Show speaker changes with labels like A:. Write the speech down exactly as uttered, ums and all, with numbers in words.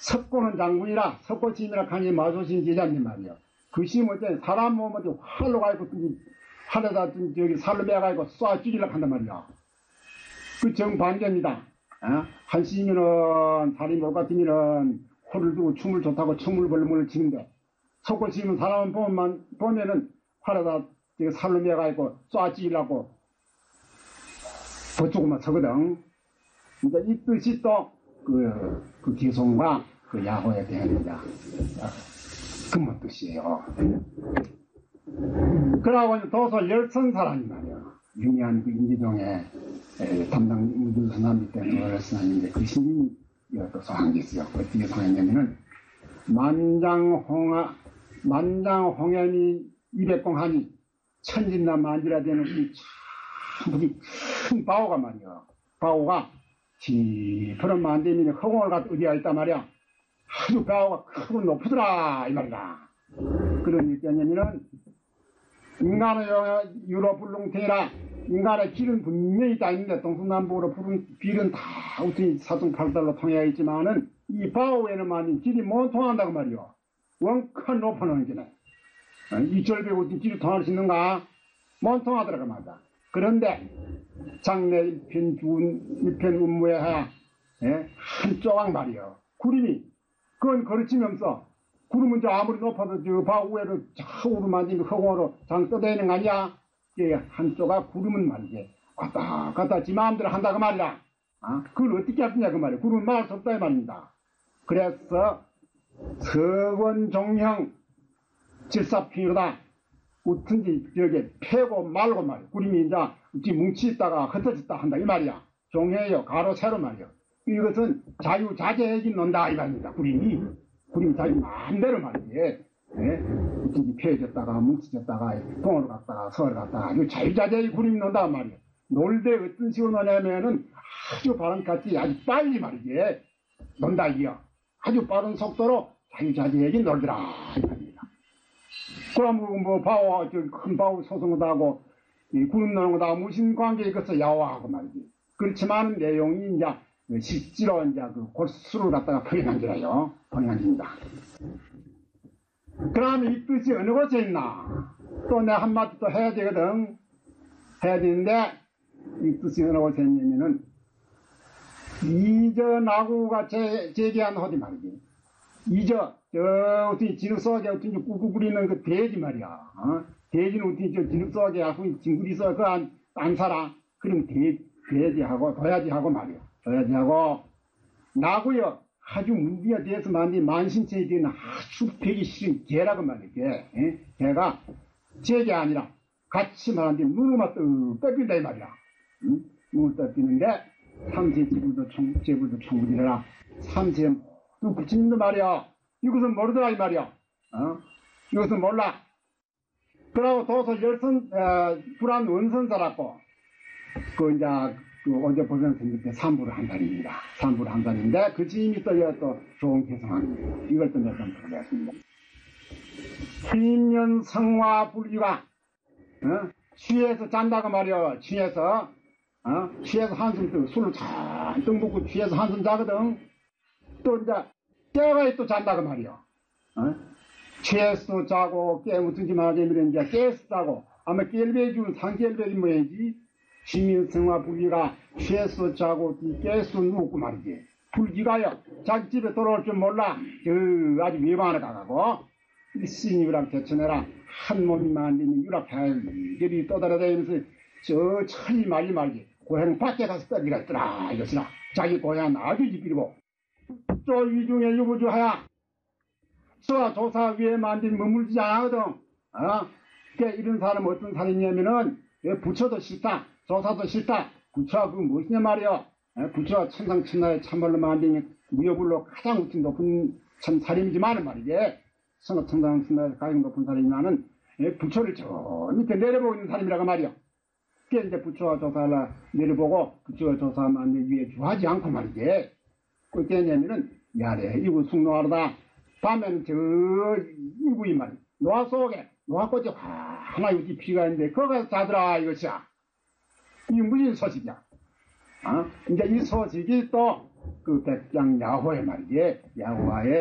A: 석고는 장군이라 석고심이라 하니 마소신 제자님 말이요. 그 심을 때 사람 몸을 활로 가지고 활에다 저기 살로 매가지고 쏴 죽이려고 한단 말이야. 그 정반대입니다. 어? 한 시면은 살이 못 같으면은 호를 두고 춤을 좋다고 춤을 벌벌 치는데 석고심은 사람 보면 보면은 활에다 살로 매가지고 쏴 죽이려고 버쪽만 서거든. 그러니까 이 뜻이 또 그 그 기송과 그 야호에 대한 이제 근본 뜻이에요. 그러고 도서 열선사라는 말이야. 유명한 그 인지동에 담당 무등선함 때는 열선함인데 그 신이 또 소한 게 있어요. 어떻게 소했냐면은 만장홍아 만장홍연이 이백공하니 천진나 만지라 되는 참 큰 바오가 말이야. 바오가 지푸른 만대민이 허공을 갖다 어디가 있단 말이야. 아주 바오가 크고 높으더라 이 말이다. 그런 일때냐면은 인간의 유로 불능태라 인간의 길은 분명히 다 있는데 동서남북으로 부른 길은 다 어떻게 사등팔달로 통해 있지만은 이 바오에는만 길이 못 통한다고 말이요. 원큰 높아놓은 길은 이 절벽 어떻게 길이 통할 수 있는가? 못 통하더라고 말이야. 그런데 장래 일편 주운 일편 운무에 하야 예? 한 조각 말이요. 구름이 그건 거르치면서 구름은 저 아무리 높아도 저 바위로 좌우로 만지면 허공으로 장 떠다니는 거 아니야? 예, 한 조각 구름은 말이지 왔다 갔다 지 마음대로 한다고 말이야. 아? 그걸 어떻게 하느냐 그 말이야. 구름은 말할 수 없다 이 말입니다. 그래서 서원종형 질사피로다 어떤지 저기 패고 말고 말이야. 구름이 이제 뭉치있다가 흩어졌다 한다 이 말이야. 종해요 가로 세로 말이야. 이것은 자유자재이긴 논다 이 말입니다. 구름이 구름이 자기 마음대로 말이지. 예? 어떤지 펴졌다가 뭉치졌다가 동으로 갔다가 서로 갔다가 이거 자유자재의 구름이 논다 말이야. 놀 때 어떤 식으로 노냐면은 아주 바람같이 아주 빨리 말이지 논다 이요. 아주 빠른 속도로 자유자재이긴 놀더라 이 말입니다. 그럼 뭐 바오 큰 바오 소송도 하고 이 구름 노는 거다 무슨 관계 있겠어 야호하고 말이지. 그렇지만 내용이 이제 실제로 이제 그 골수를 갖다가 표현한 거라요. 표현한 겁니다. 그럼 이 뜻이 어느 곳에 있나? 또 내 한마디 또 해야 되거든. 해야 되는데 이 뜻이 어느 곳에 있냐면은 이전하고가 제기한 어디 말이지. 이저 저 어떻게 진흙 속에 어떻게 꾸꾸꾸리는 그 돼지 말이야. 어? 돼지는 어떻게 저 진흙 속에 하고 징그리 서 그 안 안 살아. 그럼 돼 돼지하고 도야지하고 말이야. 도야지하고 나고요. 아주 문제가 돼서 만든 만신체에 대한 아주 배기 싫은 개라고 말이야. 개. 예? 개가 제게 아니라 같이 말하는데 눈으로만 떡 뺏긴다 이 말이야. 응? 눈을 뺏기는데 삼세 제불도 총 제불도 총불이라 삼세 또 붙이는데 말이야. 이것은 모르더라 이 말이야. 어? 이것은 몰라. 그러고 도서 열선 어, 불안 원선사라고 그 이제 그 어제 보면 생길 삼부를 한 달입니다. 삼부를 한 달인데 그 지임이 또, 또 좋은 개성합니다. 이걸 또 몇 번 보겠습니다. 수인년 성화 불기가 어? 취해서 잔다고 말이야. 취해서 어? 취해서 한숨 뜨고 술을 잔뜩 먹고 취해서 한숨 자거든. 또 이제 깨가 또 잔다고 말이야. 어? 취해서 자고 깨무든지 말하자면 이제 깨서 자고 아마 깰배기 주면 상깰배기 뭐야지. 시민생활 불기가 취해서 자고 깨서 누웠고 말이지. 불기가요. 자기 집에 돌아올 줄 몰라. 저 아주 외방에 가가고 신입이랑 대처내라. 한 몸이만 되면 유락할 이리 떠다니면서 저 천이 말리 말지. 고향 밖에 가서 떠기가 있더라 이것이라. 자기 고향 아주 집이고 저 위중에 유부주하야. 수와 조사 위에 만든 머물지 않거든. 어? 그러니까 이런 사람 어떤 사람이냐면은 부처도 싫다. 조사도 싫다. 부처가 그 무엇이냐 말이야. 부처가 천상천하에 참말로 만든 무여불로 가장 높은 참 사람이지만은 말이지. 성업 천상천하에 가장 높은 사람이면은 부처를 저 밑에 내려보고 있는 사람이라고 말이야. 그게 이제 부처와 조사를 내려보고 부처와 조사 만든 위에 주하지 않고 말이지. 그게 뭐냐면은 야래 이구 숙노하러다. 밤에는 저 이구이 말이야. 노화 속에 노화꽃이 하나 여기 피가 있는데 거기 가서 자더라 이것이야. 이게 무슨 소식이야? 어? 이제 이 소식이 또 그 백장 야호에 말이지, 야호와에